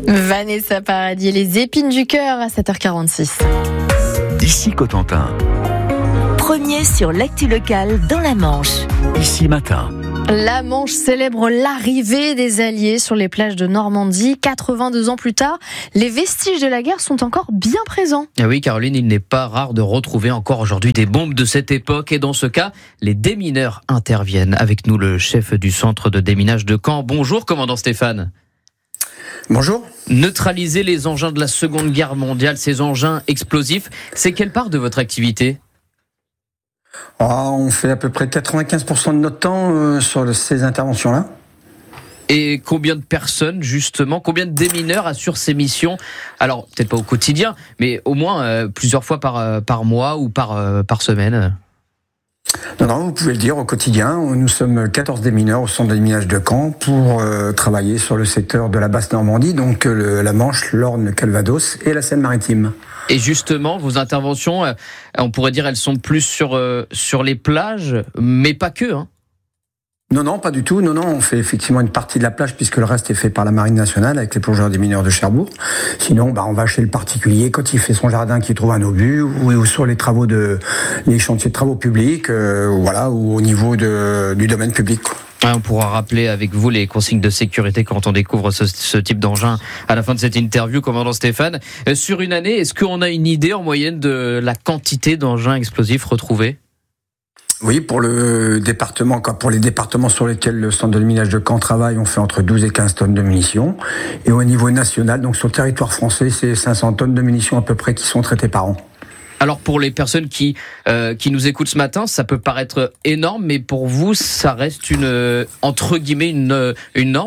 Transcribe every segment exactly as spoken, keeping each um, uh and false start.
Vanessa Paradis, les épines du cœur à sept heures quarante-six. Ici Cotentin. Premier sur l'actu locale dans la Manche. Ici Matin. La Manche célèbre l'arrivée des Alliés sur les plages de Normandie. quatre-vingt-deux ans plus tard, les vestiges de la guerre sont encore bien présents. Ah oui, Caroline, il n'est pas rare de retrouver encore aujourd'hui des bombes de cette époque. Et dans ce cas, les démineurs interviennent. Avec nous, le chef du centre de déminage de Caen. Bonjour, commandant Stéphane. Bonjour. Neutraliser les engins de la Seconde Guerre mondiale, ces engins explosifs, c'est quelle part de votre activité ? Oh, on fait à peu près quatre-vingt-quinze pour cent de notre temps euh, sur ces interventions-là. Et combien de personnes, justement, combien de démineurs assurent ces missions ? Alors, peut-être pas au quotidien, mais au moins euh, plusieurs fois par, euh, par mois ou par, euh, par semaine. Non, non, vous pouvez le dire, au quotidien, nous sommes quatorze démineurs au centre de déminage de Caen pour euh, travailler sur le secteur de la Basse-Normandie, donc le, la Manche, l'Orne, le Calvados et la Seine-Maritime. Et justement, vos interventions, euh, on pourrait dire, elles sont plus sur, euh, sur les plages, mais pas que, hein. Non, non, pas du tout. Non, non, on fait effectivement une partie de la plage puisque le reste est fait par la Marine nationale avec les plongeurs des mineurs de Cherbourg. Sinon, bah, on va chez le particulier quand il fait son jardin, qu'il trouve un obus, ou, ou sur les travaux de, les chantiers de travaux publics, euh, voilà, ou au niveau de, du domaine public, quoi. On pourra rappeler avec vous les consignes de sécurité quand on découvre ce, ce type d'engin à la fin de cette interview, commandant Stéphane. Euh, sur une année, est-ce qu'on a une idée en moyenne de la quantité d'engins explosifs retrouvés ? Oui, pour le département, pour les départements sur lesquels le centre de déminage de Caen travaille, on fait entre douze et quinze tonnes de munitions. Et au niveau national, donc sur le territoire français, c'est cinq cents tonnes de munitions à peu près qui sont traitées par an. Alors pour les personnes qui euh, qui nous écoutent ce matin, ça peut paraître énorme, mais pour vous, ça reste une euh, entre guillemets une une norme ?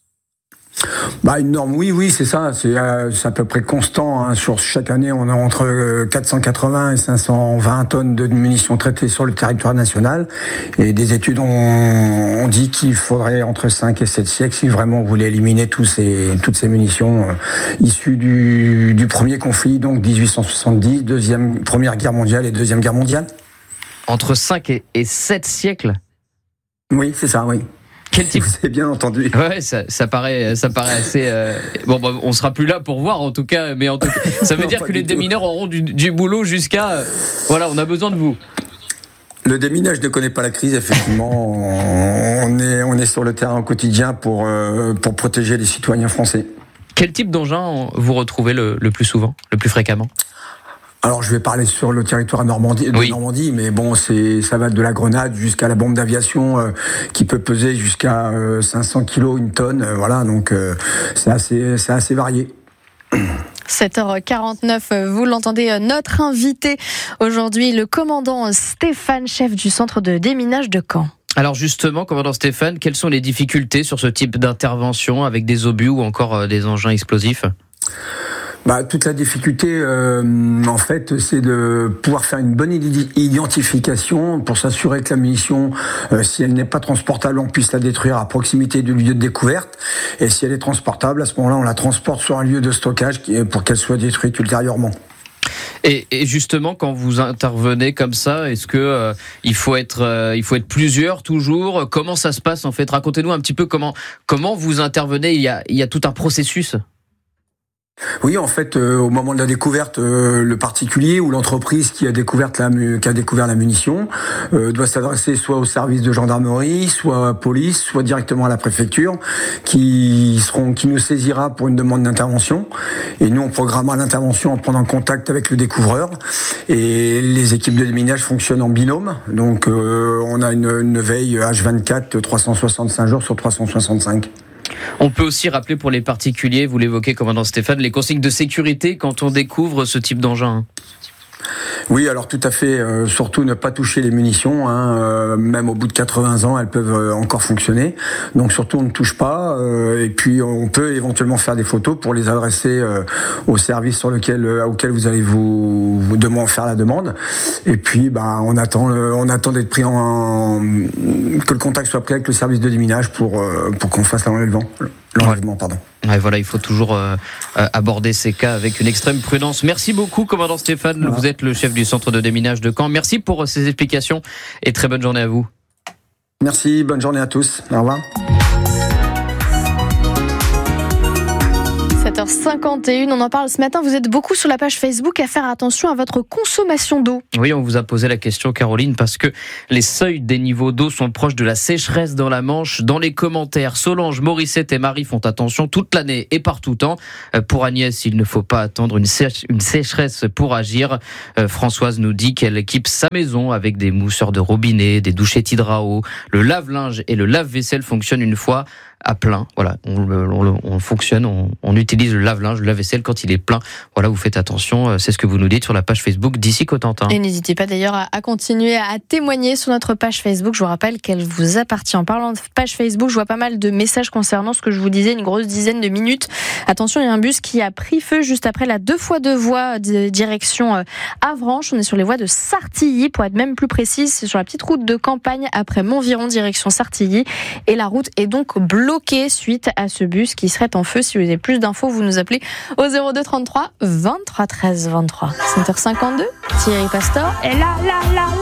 Bah une norme, oui, oui, c'est ça. C'est, euh, c'est à peu près constant. Hein. Sur chaque année, on a entre quatre cent quatre-vingts et cinq cent vingt tonnes de munitions traitées sur le territoire national. Et des études ont, ont dit qu'il faudrait entre cinq et sept siècles si vraiment on voulait éliminer tous ces, toutes ces munitions euh, issues du, du premier conflit, donc dix-huit cent soixante-dix, deuxième, première guerre mondiale et deuxième guerre mondiale. Entre cinq et sept siècles ? Oui, c'est ça, oui. Quel type ? Vous avez bien entendu. Ouais, ça, ça paraît, ça paraît assez. Euh... Bon, bah, on sera plus là pour voir en tout cas, mais en tout cas, ça veut non, dire que les tout. démineurs auront du, du boulot jusqu'à. Euh, voilà, on a besoin de vous. Le déminage ne connaît pas la crise, effectivement. on est, on est sur le terrain au quotidien pour euh, pour protéger les citoyens français. Quel type d'engin vous retrouvez le, le plus souvent, le plus fréquemment ? Alors je vais parler sur le territoire Normandie, de oui. Normandie, mais bon, c'est ça va de la grenade jusqu'à la bombe d'aviation euh, qui peut peser jusqu'à euh, cinq cents kilos, une tonne, euh, voilà, donc euh, c'est assez, c'est assez varié. sept heures quarante-neuf, vous l'entendez, notre invité aujourd'hui, le commandant Stéphane, chef du centre de déminage de Caen. Alors justement, commandant Stéphane, quelles sont les difficultés sur ce type d'intervention avec des obus ou encore des engins explosifs ? Bah, toute la difficulté, euh, en fait, c'est de pouvoir faire une bonne identification pour s'assurer que la munition, euh, si elle n'est pas transportable, on puisse la détruire à proximité du lieu de découverte. Et si elle est transportable, à ce moment-là, on la transporte sur un lieu de stockage pour qu'elle soit détruite ultérieurement. Et, et justement, quand vous intervenez comme ça, est-ce que euh, il faut être, euh, il faut être plusieurs toujours ? Comment ça se passe en fait ? Racontez-nous un petit peu comment comment vous intervenez. Il y a il y a tout un processus. Oui, en fait, euh, au moment de la découverte, euh, le particulier ou l'entreprise qui a découvert la, qui a découvert la munition euh, doit s'adresser soit au service de gendarmerie, soit à police, soit directement à la préfecture, qui seront, qui nous saisira pour une demande d'intervention. Et nous, on programmera l'intervention en prenant contact avec le découvreur. Et les équipes de déminage fonctionnent en binôme, donc euh, on a une, une veille H vingt-quatre, trois cent soixante-cinq jours sur trois cent soixante-cinq. On peut aussi rappeler pour les particuliers, vous l'évoquez commandant Stéphane, les consignes de sécurité quand on découvre ce type d'engin. Oui, alors tout à fait. Euh, surtout ne pas toucher les munitions. Hein, euh, même au bout de quatre-vingts ans, elles peuvent euh, encore fonctionner. Donc surtout, on ne touche pas. Euh, et puis, on peut éventuellement faire des photos pour les adresser euh, au service sur lequel, euh, auquel vous allez vous, vous demander faire la demande. Et puis, bah, on attend, euh, on attend d'être pris en, en que le contact soit pris avec le service de déminage pour euh, pour qu'on fasse l'enlèvement. L'enlèvement, pardon. Ouais, voilà, il faut toujours euh, aborder ces cas avec une extrême prudence. Merci beaucoup, commandant Stéphane. Voilà. Vous êtes le chef du centre de déminage de Caen. Merci pour ces explications et très bonne journée à vous. Merci, bonne journée à tous. Au revoir. sept heures cinquante et une, on en parle ce matin. Vous êtes beaucoup sur la page Facebook à faire attention à votre consommation d'eau. Oui, on vous a posé la question, Caroline, parce que les seuils des niveaux d'eau sont proches de la sécheresse dans la Manche. Dans les commentaires, Solange, Morissette et Marie font attention toute l'année et par tout temps. Pour Agnès, il ne faut pas attendre une, sèche, une sécheresse pour agir. Euh, Françoise nous dit qu'elle équipe sa maison avec des mousseurs de robinet, des douchettes hydrao. Le lave-linge et le lave-vaisselle fonctionnent une fois à plein. Voilà, on, on, on fonctionne, on, on utilise le lave-linge, le lave-vaisselle quand il est plein. Voilà, vous faites attention. C'est ce que vous nous dites sur la page Facebook d'Ici Cotentin. Et n'hésitez pas d'ailleurs à, à continuer à témoigner sur notre page Facebook. Je vous rappelle qu'elle vous appartient. En parlant de page Facebook, je vois pas mal de messages concernant ce que je vous disais, une grosse dizaine de minutes. Attention, il y a un bus qui a pris feu juste après la deux fois deux voies de direction Avranches. On est sur les voies de Sartilly, pour être même plus précise. C'est sur la petite route de campagne après Montviron, direction Sartilly. Et la route est donc bloquée suite à ce bus qui serait en feu. Si vous avez plus d'infos, vous nous appelez au zéro deux trente-trois vingt-trois treize vingt-trois. sept heures cinquante-deux, Thierry Pastor est là, là, là, là.